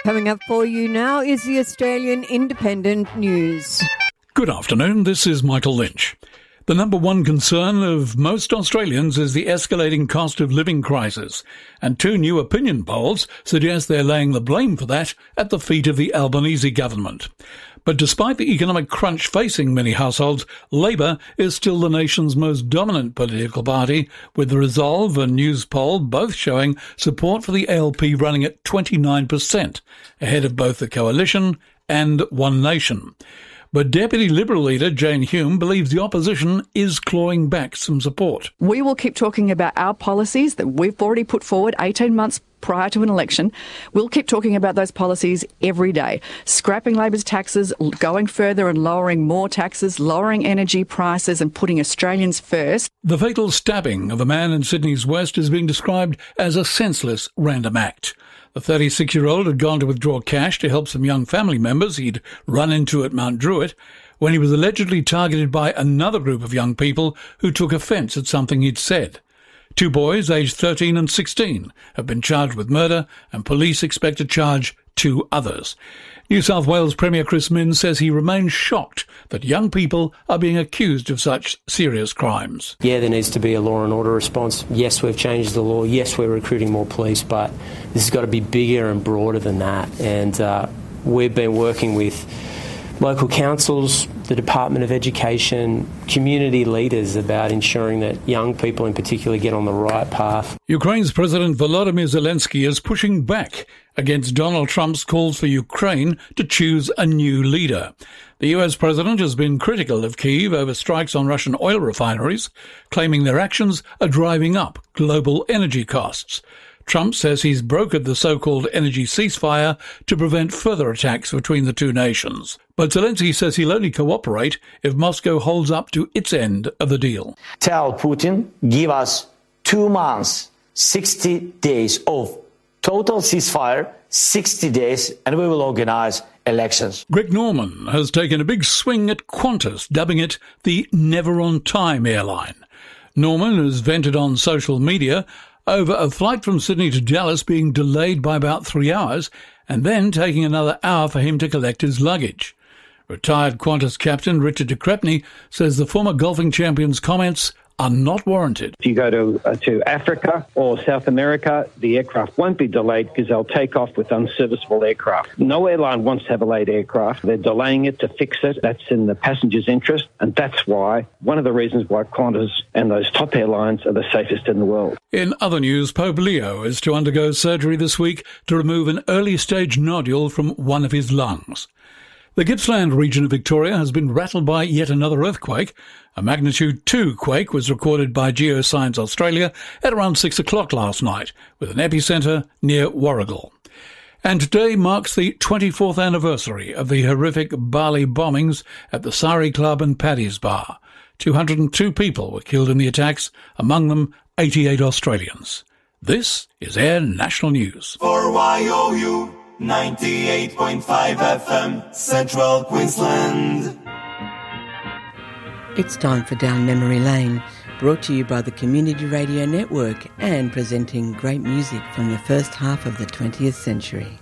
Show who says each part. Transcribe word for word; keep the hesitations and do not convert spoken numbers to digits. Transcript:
Speaker 1: Coming up for you now is the Australian Independent News.
Speaker 2: Good afternoon, this is Michael Lynch. The number one concern of most Australians is the escalating cost of living crisis, and two new opinion polls suggest they're laying the blame for that at the feet of the Albanese government. But despite the economic crunch facing many households, Labor is still the nation's most dominant political party, with the Resolve and News poll both showing support for the A L P running at twenty-nine percent, ahead of both the Coalition and One Nation. But Deputy Liberal leader Jane Hume believes the opposition is clawing back some support.
Speaker 3: We will keep talking about our policies that we've already put forward eighteen months prior to an election. We'll keep talking about those policies every day. Scrapping Labor's taxes, going further and lowering more taxes, lowering energy prices and putting Australians first.
Speaker 2: The fatal stabbing of a man in Sydney's West is being described as a senseless random act. The thirty-six-year-old had gone to withdraw cash to help some young family members he'd run into at Mount Druitt when he was allegedly targeted by another group of young people who took offence at something he'd said. Two boys, aged thirteen and sixteen, have been charged with murder, and police expect to charge two others. New South Wales Premier Chris Minns says he remains shocked that young people are being accused of such serious crimes.
Speaker 4: Yeah, there needs to be a law and order response. Yes, we've changed the law. Yes, we're recruiting more police, but this has got to be bigger and broader than that. And uh, we've been working with local councils, the Department of Education, community leaders about ensuring that young people in particular get on the right path.
Speaker 2: Ukraine's President Volodymyr Zelensky is pushing back against Donald Trump's calls for Ukraine to choose a new leader. The U S president has been critical of Kyiv over strikes on Russian oil refineries, claiming their actions are driving up global energy costs. Trump says he's brokered the so-called energy ceasefire to prevent further attacks between the two nations. But Zelensky says he'll only cooperate if Moscow holds up to its end of the deal.
Speaker 5: Tell Putin, give us two months, sixty days of total ceasefire, sixty days, and we will organize elections.
Speaker 2: Greg Norman has taken a big swing at Qantas, dubbing it the never-on-time airline. Norman has vented on social media over a flight from Sydney to Dallas being delayed by about three hours and then taking another hour for him to collect his luggage. Retired Qantas captain Richard de Crespigny says the former golfing champion's comments are not warranted.
Speaker 6: If you go to uh, to Africa or South America, the aircraft won't be delayed because they'll take off with unserviceable aircraft. No airline wants to have a late aircraft. They're delaying it to fix it. That's in the passenger's interest, and that's why, one of the reasons why Qantas and those top airlines are the safest in the world.
Speaker 2: In other news, Pope Leo is to undergo surgery this week to remove an early-stage nodule from one of his lungs. The Gippsland region of Victoria has been rattled by yet another earthquake. A magnitude two quake was recorded by Geoscience Australia at around six o'clock last night, with an epicentre near Warragul. And today marks the twenty-fourth anniversary of the horrific Bali bombings at the Sari Club and Paddy's Bar. two hundred two people were killed in the attacks, among them eighty-eight Australians. This is Air National News.
Speaker 7: For Y O U ninety-eight point five F M, Central Queensland.
Speaker 8: It's time for Down Memory Lane, brought to you by the Community Radio Network and presenting great music from the first half of the twentieth century.